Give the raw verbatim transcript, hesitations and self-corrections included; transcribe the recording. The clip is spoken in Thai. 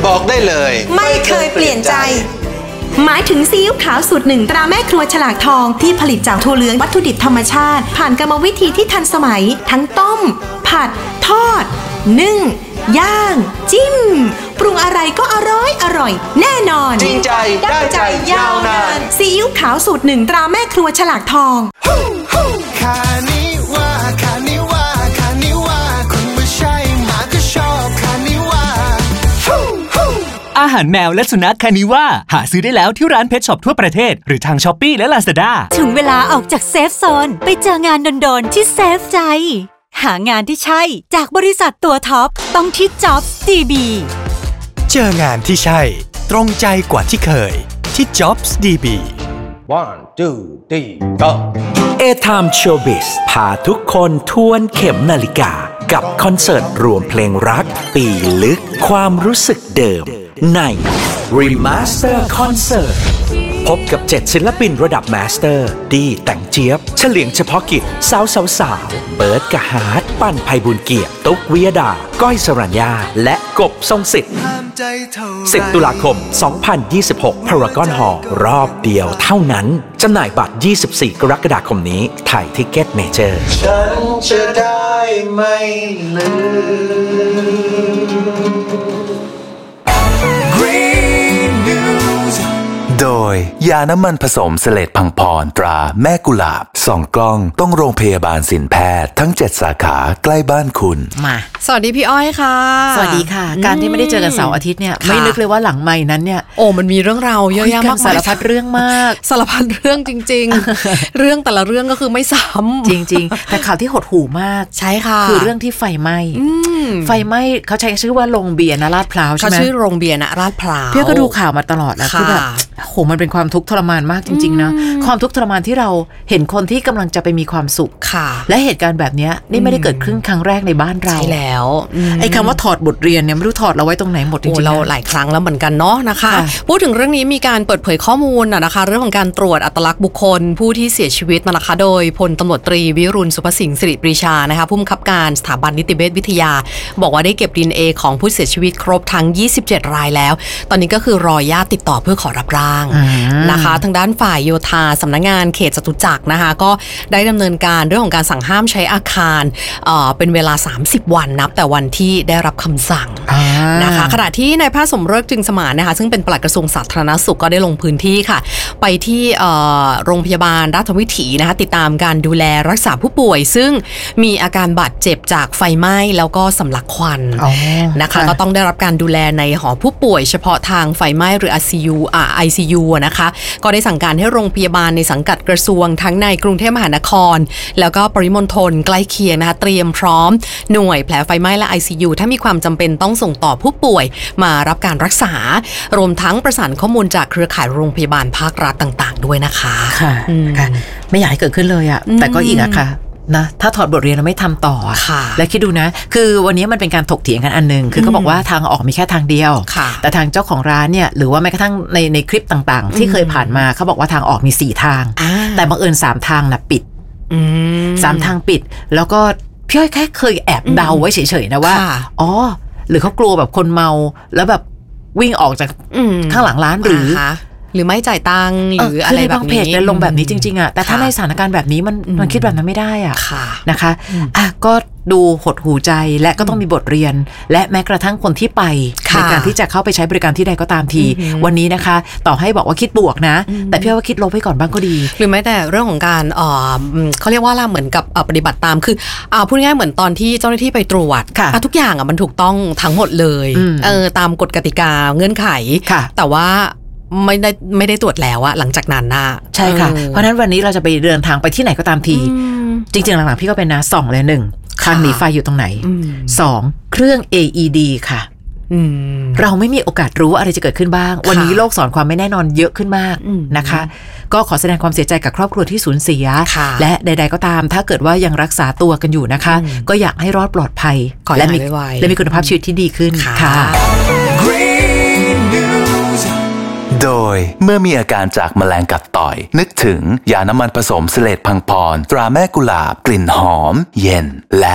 บอกได้เลยไม่เคยเปลี่ยนใจหมายถึงซีอิ๊วขาวสูตรหนึ่งตราแม่ครัวฉลากทองที่ผลิตจากถั่วเหลืองวัตถุดิบธรรมชาติผ่านกรรมวิธีที่ทันสมัยทั้งต้มผัดทอดนึ่งย่างจิ้มปรุงอะไรก็อร่อยอร่อยแน่นอนจริงใจได้ใจยาวนานซีอิ๊วขาวสูตรหนึ่งตราแม่ครัวฉลากทองคานิว่าคานิว่าคานิว่าคุณไม่ใช่หมาก็ชอบคานิว่าอาหารแมวและสุนัขคานิว่าหาซื้อได้แล้วที่ร้านเพทช็อปทั่วประเทศหรือทาง Shopee และ Lazada ถึงเวลาออกจากเซฟโซนไปเจองานโดนๆที่เซฟใจหางานที่ใช่จากบริษัทตัวท็อปต้องที่ Jobs ดี บีเจองานที่ใช่ตรงใจกว่าที่เคยที่ Jobs ดี บี one two three go A-Time Showbiz พาทุกคนทวนเข็มนาฬิกากับคอนเสิร์ตรวมเพลงรักปีลึกความรู้สึกเดิมใน Remaster Concert พบกับเจ็ดศิลปินระดับมาสเตอร์ดีแต่งเจี๊ยบเฉลียงเฉพาะกิจสาวสาวสาวเบิร์ดกะฮาร์ดปั้นไพบุญเกียรติตุ๊กวิยดาก้อยสรัญญาและกบทรงสิทธิ์สิบตุลาคมสองพันยี่สิบหก Paragon Hall รอบเดียวเท่านั้นจำหน่ายบัตรยี่สิบสี่กรกฎาคมนี้ไทยทิกเก็ตเมเจอร์ฉันจะได้ไม่ลืมโดยยาน้ำมันผสมเสลดพังพรตราแม่กุหลาบสองกล้องต้องโรงพยาบาลสินแพทย์ทั้งเจ็ดสาขาใกล้บ้านคุณมาสวัสดีพี่อ้อยค่ะสวัสดีค่ะการที่ไม่ได้เจอกันเสาร์อาทิตย์เนี่ยไม่นึกเลยว่าหลังไมค์นั้นเนี่ยโอ้มันมีเรื่องราวเยอะแยะมากสารพัดเรื่องมากสารพัดเรื่องจริงๆเรื่องแต่ละเรื่องก็คือไม่ซ้ำจริงๆแต่ข่าวที่หดหู่มากใช่ค่ะคือเรื่องที่ไฟไหม้ไฟไหม้เขาใช้ชื่อว่าโรงเบียร์นะลาดพร้าวใช่ไหมเขาชื่อโรงเบียร์นะลาดพร้าวพี่ก็ดูข่าวมาตลอดแล้วคือแบบโหมันเป็นความทุกข์ทรมานมากจริงๆนะความทุกข์ทรมานที่เราเห็นคนที่กำลังจะไปมีความสุขและเหตุการณ์แบบนี้นี่ไม่ได้เกิดขึ้นครั้งแรกในบ้านเราใช่แล้วไอ้คำว่าถอดบทเรียนเนี่ยไม่รู้ถอดเราไว้ตรงไหนหมดจริงๆเราหลายครั้งแล้วเหมือนกันเนาะนะคะพูดถึงเรื่องนี้มีการเปิดเผยข้อมูลนะคะเรื่องของการตรวจอัตลักษณ์บุคคลผู้ที่เสียชีวิตนะคะโดยพลตำรวจตรีวิรุณสุภสิงห์สิริปรีชานะคะผู้บังคับการสถาบันนิติเวชวิทยาบอกว่าได้เก็บ ดี เอ็น เอ ของผู้เสียชีวิตครบทั้งยี่สิบเจ็ดรายแล้วตอนนี้ก็คือรอญาติติดต่อเพื่อขอรับร่างนะคะทางด้านฝ่ายโยธาสำนักงานเขตจตุจักรนะคะก็ได้ดำเนินการเรื่องของการสั่งห้ามใช้อาคารเอ่อเป็นเวลาสามสิบวันนับแต่วันที่ได้รับคำสั่งนะคะขณะที่นายแพทย์สมฤกษ์จึงสมานนะคะซึ่งเป็นปลัดกระทรวงสาธารณสุขก็ได้ลงพื้นที่ค่ะไปที่โรงพยาบาลราชวิถีนะคะติดตามการดูแลรักษาผู้ป่วยซึ่งมีอาการบาดเจ็บจากไฟไหม้แล้วก็สำลักควันนะคะก็ต้องได้รับการดูแลในหอผู้ป่วยเฉพาะทางไฟไหม้หรือ ไอ ซี ยู อ่า ไอ ซี ยู นะคะก็ได้สั่งการให้โรงพยาบาลในสังกัดกระทรวงทั้งในกรุงเทพมหานครแล้วก็ปริมณฑลใกล้เคียงนะคะเตรียมพร้อมหน่วยแผลไฟไหม้และ ไอ ซี ยู ถ้ามีความจำเป็นต้องส่งต่อผู้ป่วยมารับการรักษารวมทั้งประสานข้อมูลจากเครือข่ายโรงพยาบาลภาครัฐต่างๆด้วยนะคะค่ะไม่อยากให้เกิดขึ้นเลยอะแต่ก็อีกอะค่ะนะถ้าถอดบทเรียนแล้วไม่ทำต่อและคิดดูนะคือวันนี้มันเป็นการถกเถียงกันอันนึงคือเขาบอกว่าทางออกมีแค่ทางเดียวแต่ทางเจ้าของร้านเนี่ยหรือว่าแม้กระทั่งในในคลิปต่างๆที่เคยผ่านมาเขาบอกว่าทางออกมีสี่ทางแต่บังเอิญสามทางน่ะปิดสามทางปิดแล้วก็พี่อ้อยแค่เคยแอบเดาไว้เฉยๆนะว่าอ๋อหรือเขากลัวแบบคนเมาแล้วแบบวิ่งออกจากข้างหลังร้านหรือหรือไม่จ่ายตังค์หรืออะไรแบบนี้เพจลงแบบนี้จริงๆอ่ะแต่ถ้าในสถานการณ์แบบนี้มันมันคิดแบบนั้นไม่ได้อ่ะนะคะอ่ะก็ดูหดหูใจและก็ต้องมีบทเรียนและแม้กระทั่งคนที่ไปในการที่จะเข้าไปใช้บริการที่ใดก็ตามทีวันนี้นะคะต่อให้บอกว่าคิดบวกนะแต่พี่ว่าคิดลบไว้ก่อนบ้างก็ดีหรือแม้แต่เรื่องของการเอ่อเขาเรียกว่าล่ะเหมือนกับปฏิบัติตามคืออ่าพูดง่ายๆเหมือนตอนที่เจ้าหน้าที่ไปตรวจทุกอย่างอ่ะมันถูกต้องทั้งหมดเลยเออตามกฎกติกาเงื่อนไขแต่ว่าไม่ได้ไม่ได้ตรวจแล้วอะหลังจากนั้นน่ะใช่ค่ะเพราะฉะนั้นวันนี้เราจะไปเดินทางไปที่ไหนก็ตามทีจริงๆหลังๆพี่ก็เป็นนะสองเลยหนึ่งคานหนีไฟอยู่ตรงไหนสองเครื่อง เอ อี ดี ค่ะเราไม่มีโอกาสรู้อะไรจะเกิดขึ้นบ้างวันนี้โลกสอนความไม่แน่นอนเยอะขึ้นมากนะคะก็ขอแสดงความเสียใจกับครอบครัวที่สูญเสียและใดๆก็ตามถ้าเกิดว่ายังรักษาตัวกันอยู่นะคะก็อยากให้รอดปลอดภัยและมีและมีคุณภาพชีวิตที่ดีขึ้นค่ะโดยเมื่อมีอาการจากแมลงกัดต่อยนึกถึงยาน้ำมันผสมเสลดพังพรตราแม่กุหลาบกลิ่นหอมเย็นและ